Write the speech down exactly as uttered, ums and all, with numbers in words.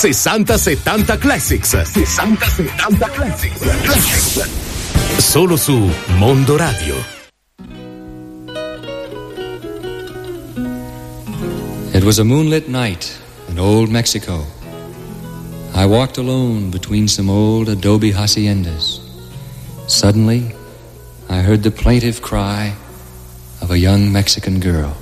sessanta settanta Classics. sessanta settanta Classics. Classics. Solo su Mondo Radio. It was a moonlit night in old Mexico. I walked alone between some old adobe haciendas. Suddenly, I heard the plaintive cry of a young Mexican girl.